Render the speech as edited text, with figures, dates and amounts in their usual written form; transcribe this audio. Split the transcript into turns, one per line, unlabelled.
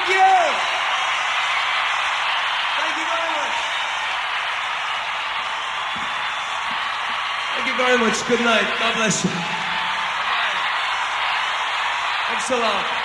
Thank you. Thank you very much. Thank you very much. Good night. God bless you. Bye. Thanks a lot.